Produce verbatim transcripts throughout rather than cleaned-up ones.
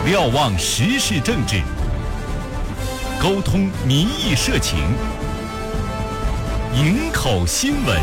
瞭望时事政治，沟通民意社情，营口新闻。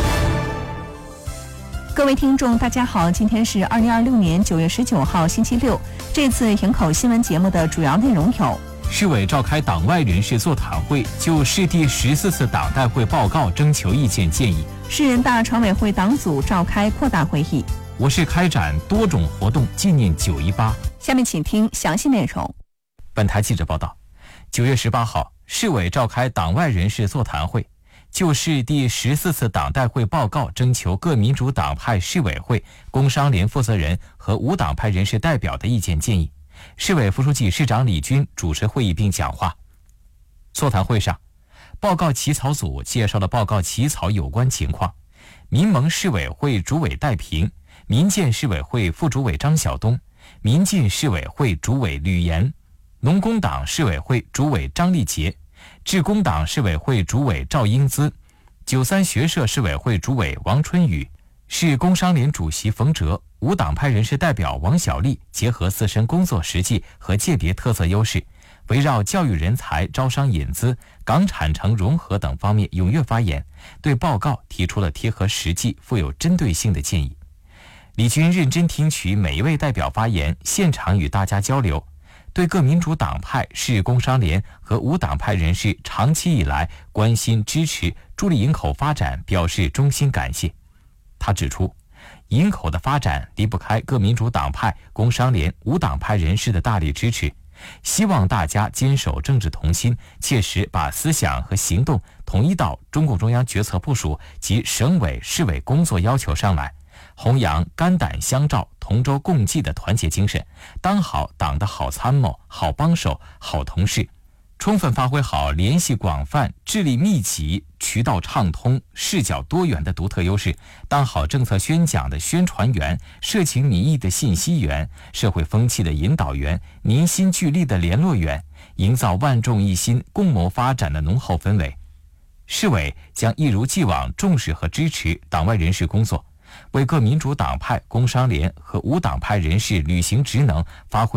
各位听众大家好，今天是二零二六年九月十九号星期六。这次营口新闻节目的主要内容有： 市委召开党外人士座谈会，就市第十四次党代会报告征求意见建议； 市人大常委会党组召开扩大会议； 我市开展多种活动纪念九一八。 下面请听详细内容。 本台记者报道，九月十八号，市委召开党外人士座谈会，就市第十四次党代会报告征求各民主党派市委会、工商联负责人和无党派人士代表的意见建议。市委副书记、市长李军主持会议并讲话。座谈会上，报告起草组介绍了报告起草有关情况。民盟市委会主委戴平、民建市委会副主委张晓东、民进市委会主委吕岩、农工党市委会主委张立杰、致公党市委会主委赵英姿、九三学社市委会主委王春雨、市工商联主席冯哲、无党派人士代表王小丽结合自身工作实际和界别特色优势，围绕教育人才、招商引资、港产城融合等方面踊跃发言，对报告提出了贴合实际、富有针对性的建议。李军认真听取每一位代表发言，现场与大家交流，对各民主党派、市工商联和无党派人士长期以来关心、支持、助力营口发展表示衷心感谢。他指出，营口的发展离不开各民主党派、工商联、无党派人士的大力支持，希望大家坚守政治同心，切实把思想和行动统一到中共中央决策部署及省委、市委工作要求上来，弘扬肝胆相照、同舟共济的团结精神，当好党的好参谋、好帮手、好同事，充分发挥好联系广泛、智力密集、渠道畅通、视角多元的独特优势，当好政策宣讲的宣传员、社情民意的信息源、社会风气的引导员、凝心聚力的联络员，营造万众一心、共谋发展的浓厚氛围。市委将一如既往重视和支持党外人士工作，为各民主党派、工商联和无党派人士履行职能发挥